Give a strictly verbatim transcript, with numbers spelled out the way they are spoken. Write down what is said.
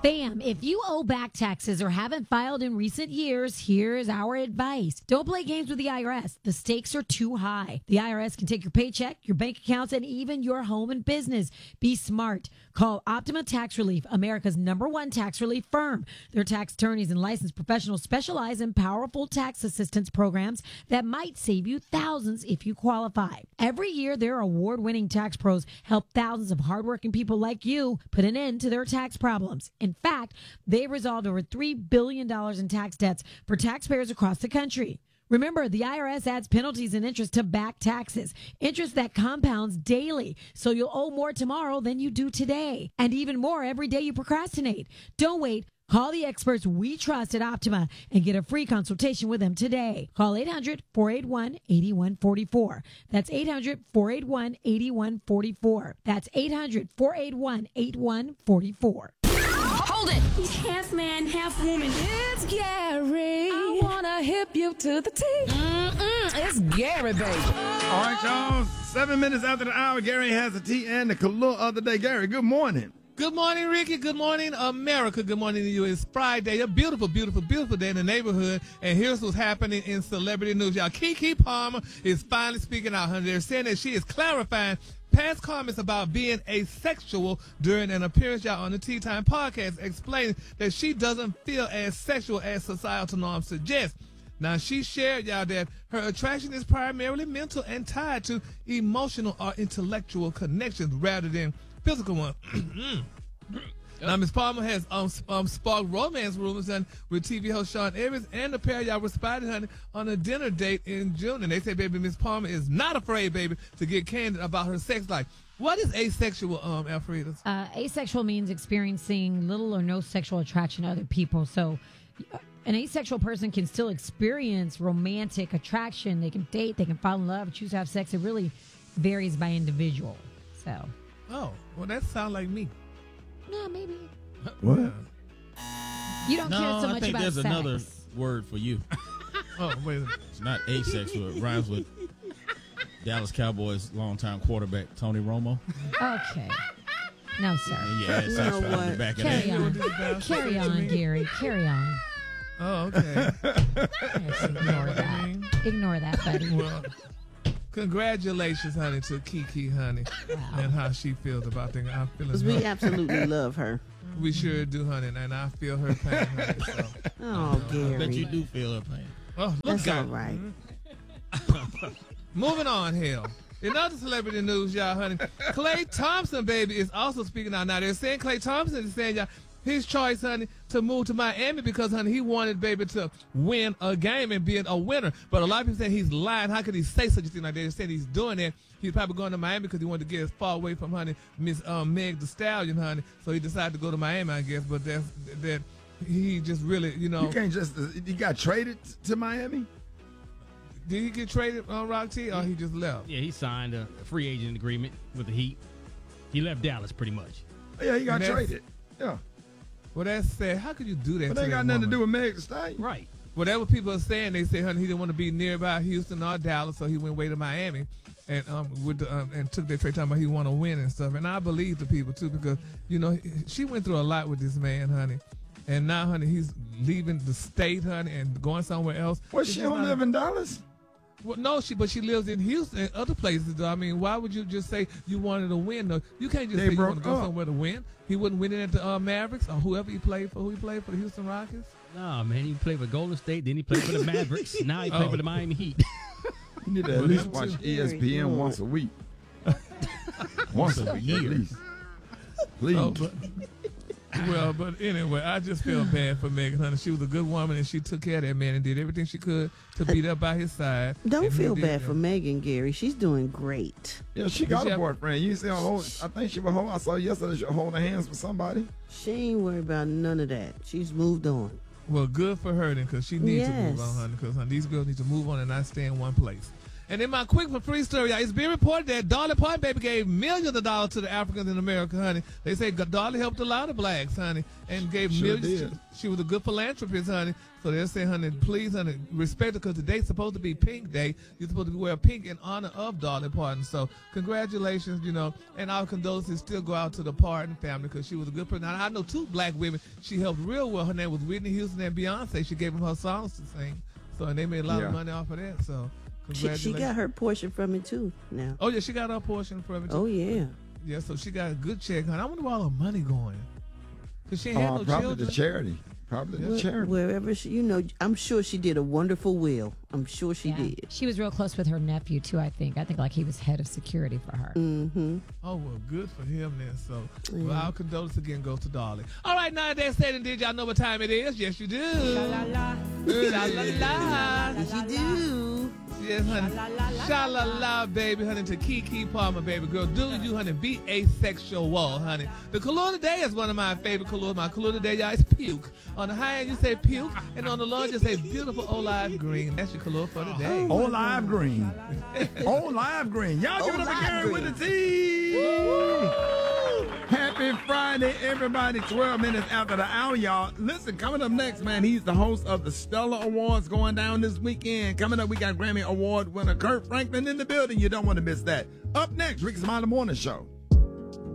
Fam, if you owe back taxes or haven't filed in recent years, here's our advice. Don't play games with the I R S. The stakes are too high. The I R S can take your paycheck, your bank accounts, and even your home and business. Be smart. Call Optima Tax Relief, America's number one tax relief firm. Their tax attorneys and licensed professionals specialize in powerful tax assistance programs that might save you thousands if you qualify. Every year, their award-winning tax pros help thousands of hardworking people like you put an end to their tax problems. In fact, they resolved over three billion dollars in tax debts for taxpayers across the country. Remember, the I R S adds penalties and interest to back taxes, interest that compounds daily, so you'll owe more tomorrow than you do today, and even more every day you procrastinate. Don't wait. Call the experts we trust at Optima and get a free consultation with them today. Call eight hundred, four eight one, eight one four four. That's eight hundred, four eight one, eight one four four. That's eight hundred, four eight one, eight one four four. Hold it! He's half man, half woman. It's Gary. I wanna hip you to the T. Mm-mm, it's Gary, baby. All right, y'all. Seven minutes after the hour, Gary has the tea and the color of the day. Gary, good morning. Good morning, Ricky. Good morning, America. Good morning to you. It's Friday, a beautiful, beautiful, beautiful day in the neighborhood. And here's what's happening in celebrity news. Y'all, Keke Palmer is finally speaking out. They're saying that she is clarifying past comments about being asexual during an appearance, y'all, on the Tea Time podcast, explaining that she doesn't feel as sexual as societal norms suggest. Now, she shared, y'all, that her attraction is primarily mental and tied to emotional or intellectual connections rather than physical ones. Now, Miz Palmer has um, um, sparked romance rumors and with T V host Sean Evans, and the pair of y'all were spotted, honey, on a dinner date in June. And they say, baby, Miz Palmer is not afraid, baby, to get candid about her sex life. What is asexual, um, Alfreda? Uh, asexual means experiencing little or no sexual attraction to other people. So uh, an asexual person can still experience romantic attraction. They can date, they can fall in love, choose to have sex. It really varies by individual. So. Oh, well, that sounds like me. No, maybe. What? You don't no, care so I much think about there's sex. another word for you. Oh, wait. It's not asexual. It rhymes with Dallas Cowboys longtime quarterback Tony Romo. Okay. No, sir. And you add sex know on the what? back of Carry that. on. Carry on, Gary. Carry on. Oh, okay. Yes, ignore that. Ignore that, buddy. Well, congratulations, honey, to Keke, honey, Wow. and how she feels about things. I'm feeling Because her. we absolutely love her. We sure do, honey, and I feel her pain, honey. So. Oh, I bet you Gary. do feel her pain. Oh, look That's at all it. right. Moving on, hell. In other celebrity news, y'all, honey, Klay Thompson, baby, is also speaking out now. They're saying Klay Thompson is saying, y'all, his choice, honey, to move to Miami because, honey, he wanted, baby, to win a game and be a winner. But a lot of people saying he's lying. How could he say such a thing like that? They're saying he's doing that. He's probably going to Miami because he wanted to get as far away from, honey, Miss um, Meg Thee Stallion, honey. So he decided to go to Miami, I guess. But that's that he just really, you know. You can't just, uh, you got traded to Miami? Did he get traded on Rock T or he just left? Yeah, he signed a free agent agreement with the Heat. He left Dallas pretty much. Yeah, he got And that's- traded. Yeah. Well, that's sad. How could you do that But to they ain't that got nothing to woman? do with Meg Thee Stallion. Right. Whatever people are saying, they say, honey, he didn't want to be nearby Houston or Dallas, so he went way to Miami, and um, with the, um, and took that trade time about he want to win and stuff. And I believe the people too because you know she went through a lot with this man, honey, and now, honey, he's leaving the state, honey, and going somewhere else. Well, It's she just don't not- live in Dallas? Well, no, she but she lives in Houston and other places. Though. I mean, why would you just say you wanted to win? Though you can't just They say you broke want to go up. somewhere to win. He wouldn't win it at the uh, Mavericks or whoever he played for. Who he played for the Houston Rockets. Nah, man, he played for Golden State, then he played for the Mavericks. Now he played Oh. for the Miami Heat. You need to Well, at least them watch two- E S P N once a week. Once a week at least. Please. Oh, but, well, but anyway, I just feel bad for Megan, honey. She was a good woman, and she took care of that man and did everything she could to be there by his side. Don't And he feel did bad that. for Megan, Gary. She's doing great. Yeah, she got she a have- boyfriend. You see her hold, I think she was holding, I saw yesterday she was holding hands with somebody. She ain't worried about none of that. She's moved on. Well, good for her then, because she needs to move Yes. on, honey. Because honey, these girls need to move on and not stay in one place. And then my quick for free story, y'all. It's been reported that Dolly Parton, baby, gave millions of dollars to the Africans in America, honey. They say Dolly helped a lot of blacks, honey, and gave Sure millions. did. She, she was a good philanthropist, honey. So they're saying, honey, please, honey, respect her because today's supposed to be Pink Day. You're supposed to wear pink in honor of Dolly Parton. So congratulations, you know, and our condolences still go out to the Parton family because she was a good person. Now, I know two black women she helped real well. Her name was Whitney Houston and Beyonce. She gave them her songs to sing. So and they made a lot Yeah. of money off of that. So She, congratulations. she got her portion from it too now. Oh, yeah, she got her portion from it. too. Oh yeah. Yeah, so she got a good check, honey. I wonder where all her money going. Because she ain't had Uh, no probably children. the charity. Probably the Where- charity. Wherever she, you know, I'm sure she did a wonderful will. I'm sure she Yeah. did. She was real close with her nephew too. I think. I think like he was head of security for her. Mm-hmm. Oh, well, good for him then. So, well, Yeah. our condolences again goes to Dolly. All right, now that said and did, y'all know what time it is? Yes, you do. Sha la la. Sha la la. Yes, you do. Yes, honey. Sha la la, baby, honey, to Kiki Palmer, baby girl. Do you, honey, be asexual, honey. The color today is one of my favorite colors. My color today, y'all, is puke. On the high end, you say puke, and on the low, you say beautiful olive green. That's your color for today. Olive green. Olive green. Y'all give it up Olive again with green. the T. Happy Friday, everybody. twelve minutes after the hour, y'all. Listen, coming up next, man, he's the host of the Stellar Awards going down this weekend. Coming up, we got Grammy Award winner Kurt Franklin in the building. You don't want to miss that. Up next, Ricky Smiley Morning Show.